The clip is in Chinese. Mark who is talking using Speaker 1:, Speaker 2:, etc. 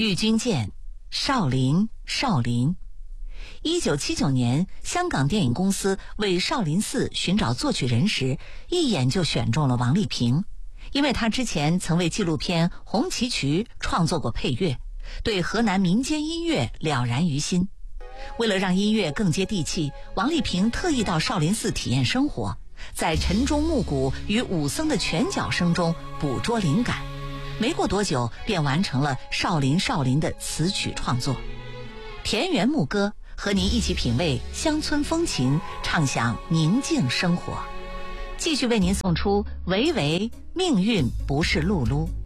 Speaker 1: 郁钧剑，少林，少林。1979年，香港电影公司为少林寺寻找作曲人时，一眼就选中了王丽萍，因为她之前曾为纪录片《红旗渠》创作过配乐，对河南民间音乐了然于心。为了让音乐更接地气，王丽萍特意到少林寺体验生活，在晨钟暮鼓与武僧的拳脚声中捕捉灵感，没过多久便完成了《少林少林》的词曲创作。田园牧歌，和您一起品味乡村风情，畅享宁静生活。继续为您送出维维，命运不是碌碌。